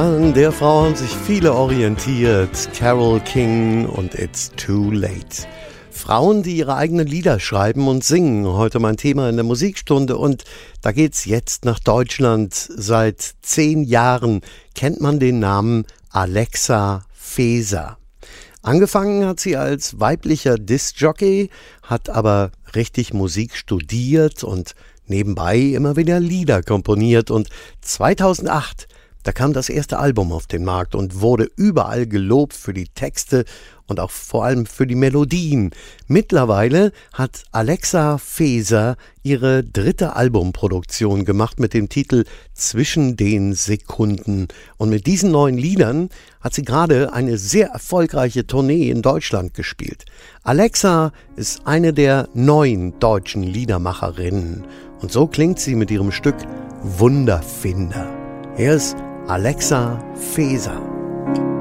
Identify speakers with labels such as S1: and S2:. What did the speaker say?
S1: An der Frau haben sich viele orientiert. Carole King und It's Too Late. Frauen, die ihre eigenen Lieder schreiben und singen. Heute mein Thema in der Musikstunde. Und da geht's jetzt nach Deutschland. Seit 10 Jahren kennt man den Namen Alexa Faeser. Angefangen hat sie als weiblicher Disc-Jockey, hat aber richtig Musik studiert und nebenbei immer wieder Lieder komponiert. Und 2008, da kam das erste Album auf den Markt und wurde überall gelobt für die Texte und auch vor allem für die Melodien. Mittlerweile hat Alexa Faeser ihre 3. Albumproduktion gemacht mit dem Titel Zwischen den Sekunden. Und mit diesen neuen Liedern hat sie gerade eine sehr erfolgreiche Tournee in Deutschland gespielt. Alexa ist eine der neuen deutschen Liedermacherinnen. Und so klingt sie mit ihrem Stück Wunderfinder. Hier ist Alexa Faeser.